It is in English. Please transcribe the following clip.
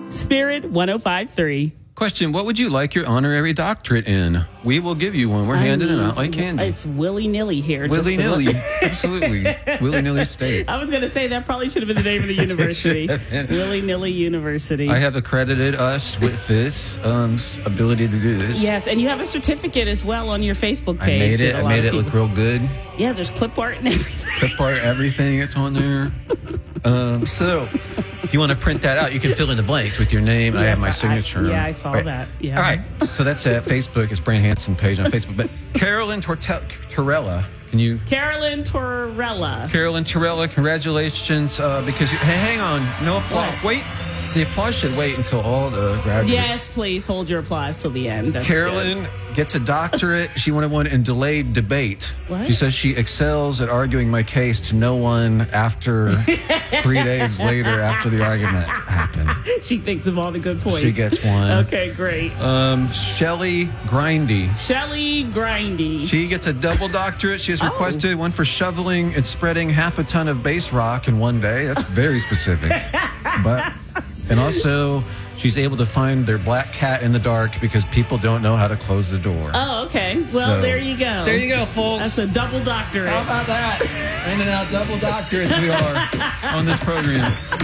Spirit 105.3. Question, what would you like your honorary doctorate in? We will give you one. We're handing it out like candy. It's willy-nilly here. Willy-nilly. Absolutely. Willy-nilly State. I was going to say that probably should have been the name of the university. Willy-nilly University. I have accredited us with this ability to do this. Yes, and you have a certificate as well on your Facebook page. I made it. I made it look real good. Yeah, there's clip art and everything. Clip art, everything. It's on there. So if you want to print that out, you can fill in the blanks with your name. Yes, I have my signature. I saw that. Yeah. All right. So that's at Facebook. It's Brand Hanson page on Facebook. But Carolyn Torella, can you? Carolyn Torella. Carolyn Torella, congratulations. Because hang on, no applause. What? Wait. The applause should wait until all the graduates. Yes, please hold your applause till the end. That's Carolyn good. gets a doctorate. She wanted one in delayed debate. What? She says she excels at arguing my case to no one after 3 days later after the argument happened. She thinks of all the good points. She gets one. Okay, great. Shelley Grindy. Shelley Grindy. She gets a double doctorate. She has requested one for shoveling and spreading half a ton of base rock in one day. That's very specific. And also, she's able to find their black cat in the dark because people don't know how to close the door. Oh, okay. Well, there you go. There you go, folks. That's a double doctorate. How about that? Handing out double doctorates we are On this program.